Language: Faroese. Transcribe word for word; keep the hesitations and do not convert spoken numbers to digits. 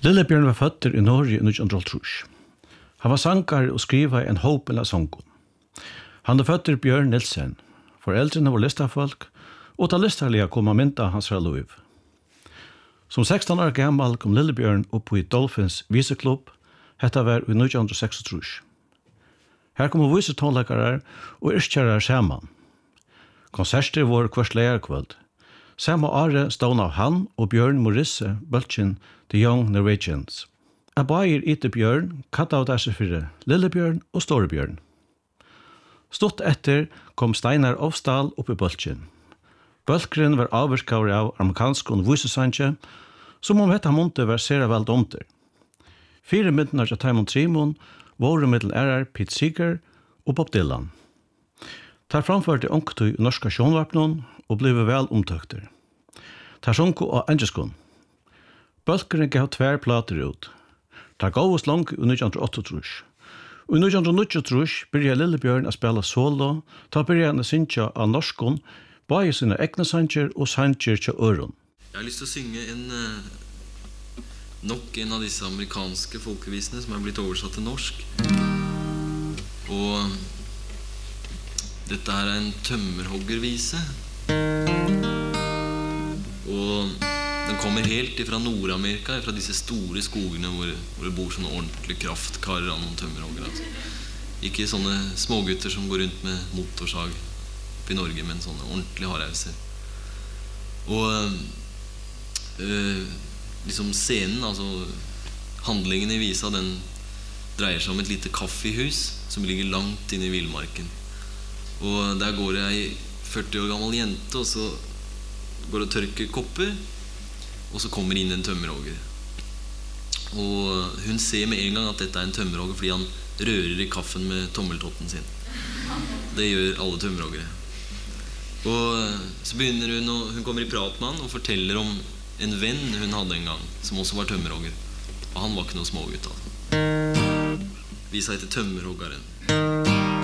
Lillebjørn var født i Norge i nitton hálvtrýss. Han var sankar og skriva en håpel av sången. Han er født Bjørn Nilsen. Foreldrene var listafolk, og ta listarliga kom han mynda hans fra liv. Som sexton år gammal kom Lillebjørn opp i Dolphins viseklubb, hetta var i nitton seksogtrýss. Her kom vise tonleikarar og yrkjarar saman. Konserter var kvart leierkvöld. Samme året stod av han og Bjørn Morisse bøltjen The Young Norwegians. Jeg bager etter Bjørn, katta av disse fire, Lillebjørn og Storebjørn. Stått etter kom Steinar Ofsdal opp i bøltjen. Bølkren var avvirkavre av amerikansk og visesanje, som om dette måtte være sere vel domter. Fire myndene av Taimon Trimon var middel ærer Pete Seeger og Bob Dylan. Der framførte ångtøy i norska sjånvapnen og ble vel omtøkter. Der sjånko av engelskon. Bølkeren gav tver plater ut. Der gav oss langt i nitton åttiåtte. Og i nitton nittiotre begynte Lillebjørn å spille solo, da begynte han å synge av norskon, bare sine egne sanger og sanger til øren. Jeg har lyst til å synge en, uh, nok en av disse amerikanske folkevisene som er blitt oversatt til norsk. Og dette her er en tømmerhoggervise. Og den kommer helt fra Nordamerika, fra disse store skogene hvor, hvor det bor sånne ordentlige kraftkarer av noen tømmerhogger. Altså. Ikke sånne smågutter som går rundt med motorsag i Norge, men sånne ordentlige hardhauser. Og øh, liksom scenen, altså handlingen i visa, den dreier seg om et lite kaffehus som ligger langt inne i villmarken. Og der går det ei førti år gammel jente, og så går det og tørker kopper, og så kommer inn en tømmerhogger. Og hun ser med en gang at dette er en tømmerhogger fordi han rører i kaffen med tommeltotten sin. Det gjør alle tømmerhoggere. Og så begynner hun, og hun kommer i prat med han og forteller om en venn hun hadde en gang, som også var tømmerhogger. Og han var ikke noe smågutt, altså. Vi sa etter tømmerhoggeren.